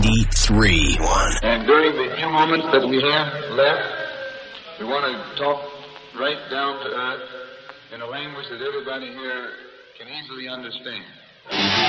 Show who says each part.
Speaker 1: 3, 1.
Speaker 2: And during the few moments that we have left, we want to talk right down to earth in a language that everybody here can easily understand.